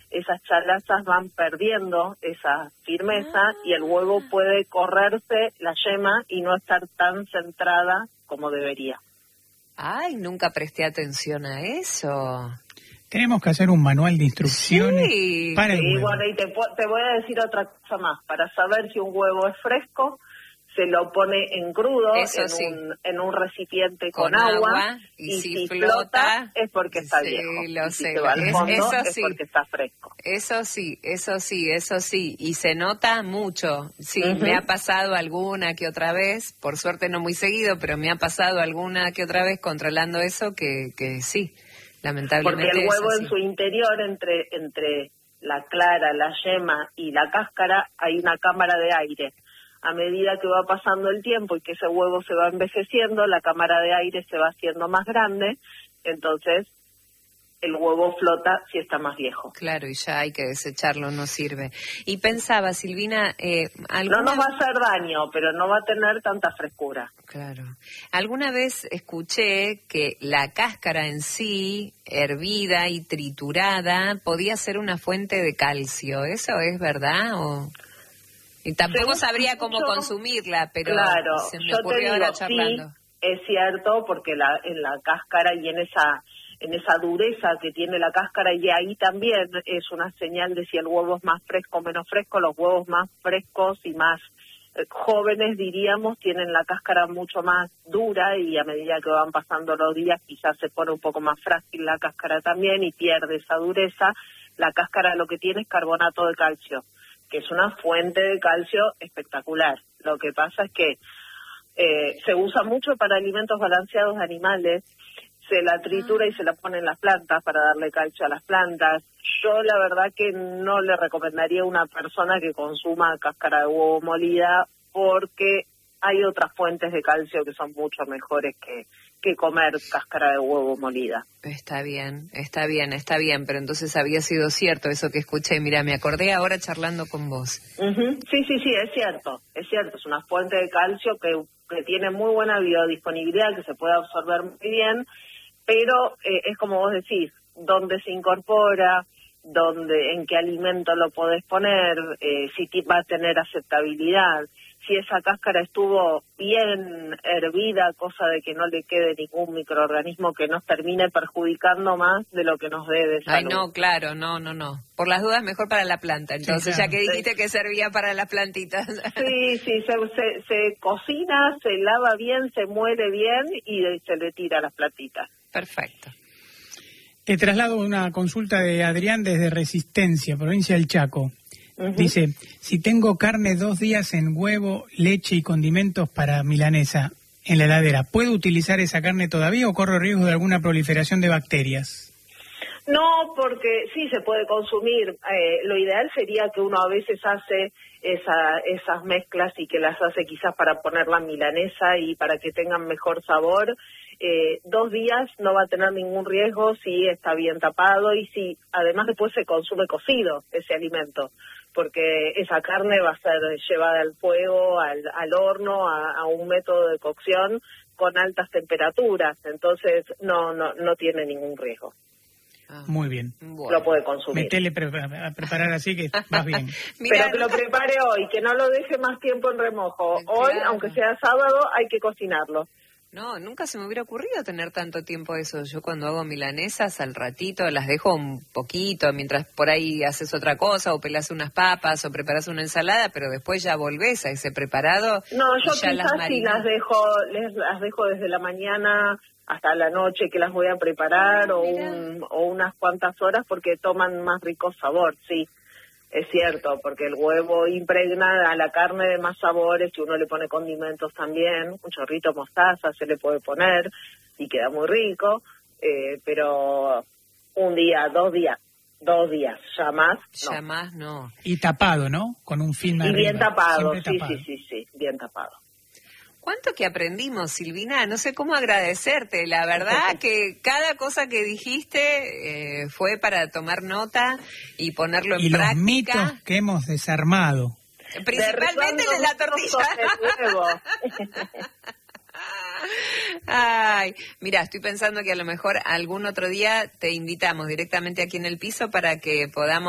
esas chalazas van perdiendo esa firmeza y el huevo puede correrse la yema y no estar tan centrada como debería. Ay, nunca presté atención a eso. Tenemos que hacer un manual de instrucciones para el huevo. Bueno, y te voy a decir otra cosa más. Para saber si un huevo es fresco, se lo pone en crudo, en un recipiente con agua, y si flota es porque está viejo. Lo sé. Si se va al fondo es porque está fresco. Eso sí. Y se nota mucho. Sí, me ha pasado alguna que otra vez, por suerte no muy seguido, pero me ha pasado alguna que otra vez controlando eso que sí, lamentablemente. Porque el huevo en su interior, entre la clara, la yema y la cáscara, hay una cámara de aire. A medida que va pasando el tiempo y que ese huevo se va envejeciendo, la cámara de aire se va haciendo más grande, entonces el huevo flota si está más viejo. Claro, y ya hay que desecharlo, no sirve. Y pensaba, Silvina... No nos va a hacer daño, pero no va a tener tanta frescura. Claro. Alguna vez escuché que la cáscara en sí, hervida y triturada, podía ser una fuente de calcio. ¿Eso es verdad o...? Y tampoco sabría cómo consumirla, pero claro, se me ocurrió ahora charlando. Sí, es cierto, porque en la cáscara y en esa dureza que tiene la cáscara, y ahí también es una señal de si el huevo es más fresco o menos fresco. Los huevos más frescos y más jóvenes, diríamos, tienen la cáscara mucho más dura, y a medida que van pasando los días quizás se pone un poco más frágil la cáscara también y pierde esa dureza. La cáscara lo que tiene es carbonato de calcio, que es una fuente de calcio espectacular. Lo que pasa es que se usa mucho para alimentos balanceados de animales, se la tritura y se la pone en las plantas para darle calcio a las plantas. Yo la verdad que no le recomendaría a una persona que consuma cáscara de huevo molida, porque hay otras fuentes de calcio que son mucho mejores que comer cáscara de huevo molida. Está bien, pero entonces había sido cierto eso que escuché. Mira, me acordé ahora charlando con vos. Sí, es cierto, es una fuente de calcio que tiene muy buena biodisponibilidad, que se puede absorber muy bien, pero es como vos decís, dónde se incorpora, en qué alimento lo podés poner, si va a tener aceptabilidad. Si esa cáscara estuvo bien hervida, cosa de que no le quede ningún microorganismo que nos termine perjudicando más de lo que nos dé de salud. Ay, no, claro, no. Por las dudas, mejor para la planta. Entonces, sí, claro, ya que dijiste que servía para las plantitas. Sí, se cocina, se lava bien, se muele bien y se le tira a las plantitas. Perfecto. Te traslado una consulta de Adrián desde Resistencia, provincia del Chaco. Dice, si tengo carne 2 días en huevo, leche y condimentos para milanesa en la heladera, ¿puedo utilizar esa carne todavía o corro riesgo de alguna proliferación de bacterias? No, porque sí se puede consumir. Lo ideal sería que uno a veces hace esas mezclas y que las hace quizás para ponerla en milanesa y para que tengan mejor sabor. 2 días no va a tener ningún riesgo si está bien tapado y si además después se consume cocido ese alimento, porque esa carne va a ser llevada al fuego, al horno, a un método de cocción con altas temperaturas, entonces no tiene ningún riesgo. Muy bien. Bueno. Lo puede consumir. Metele a preparar así que vas bien. Mirá, pero que lo prepare hoy, que no lo deje más tiempo en remojo. Claro. Hoy, aunque sea sábado, hay que cocinarlo. No, nunca se me hubiera ocurrido tener tanto tiempo eso. Yo cuando hago milanesas, al ratito las dejo un poquito, mientras por ahí haces otra cosa, o pelas unas papas, o preparas una ensalada, pero después ya volvés a ese preparado. No, yo quizás sí las dejo desde la mañana hasta la noche que las voy a preparar, o unas cuantas horas, porque toman más rico sabor, sí. Es cierto, porque el huevo impregna a la carne de más sabores, y uno le pone condimentos también, un chorrito de mostaza se le puede poner y queda muy rico, pero 1 día, 2 días, ya más no. Ya más no. Y tapado, ¿no? Con un film arriba. Y bien tapado, tapado. Sí, bien tapado. ¿Cuánto que aprendimos, Silvina? No sé cómo agradecerte. La verdad que cada cosa que dijiste fue para tomar nota y ponerlo en práctica. Y los mitos que hemos desarmado. Principalmente de la tortilla. Ay, mira, estoy pensando que a lo mejor algún otro día te invitamos directamente aquí en el piso para que podamos